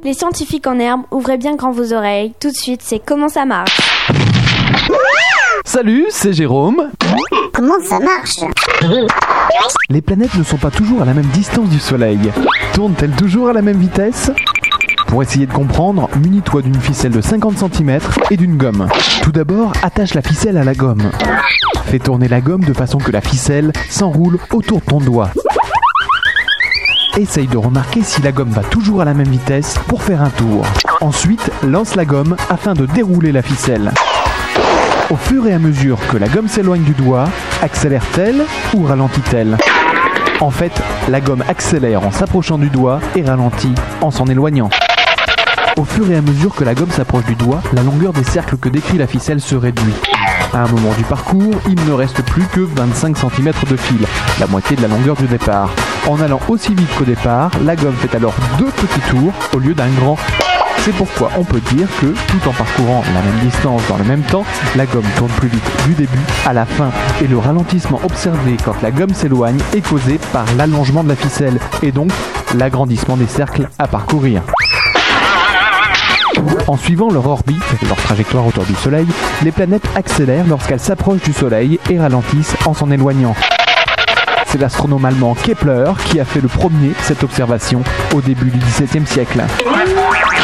Les scientifiques en herbe, ouvrez bien grand vos oreilles. Tout de suite, c'est Comment ça marche. Salut, c'est Jérôme. Comment ça marche? Les planètes ne sont pas toujours à la même distance du Soleil. Tournent-elles toujours à la même vitesse ? Pour essayer de comprendre, munis-toi d'une ficelle de 50 cm et d'une gomme. Tout d'abord, attache la ficelle à la gomme. Fais tourner la gomme de façon que la ficelle s'enroule autour de ton doigt. Essaye de remarquer si la gomme va toujours à la même vitesse pour faire un tour. Ensuite, lance la gomme afin de dérouler la ficelle. Au fur et à mesure que la gomme s'éloigne du doigt, accélère-t-elle ou ralentit-elle ? En fait, la gomme accélère en s'approchant du doigt et ralentit en s'en éloignant. Au fur et à mesure que la gomme s'approche du doigt, la longueur des cercles que décrit la ficelle se réduit. À un moment du parcours, il ne reste plus que 25 cm de fil, la moitié de la longueur du départ. En allant aussi vite qu'au départ, la gomme fait alors 2 petits tours au lieu d'un grand. C'est pourquoi on peut dire que, tout en parcourant la même distance dans le même temps, la gomme tourne plus vite du début à la fin. Et le ralentissement observé quand la gomme s'éloigne est causé par l'allongement de la ficelle, et donc l'agrandissement des cercles à parcourir. En suivant leur orbite, leur trajectoire autour du Soleil, les planètes accélèrent lorsqu'elles s'approchent du Soleil et ralentissent en s'en éloignant. C'est l'astronome allemand Kepler qui a fait le premier cette observation au début du XVIIe siècle.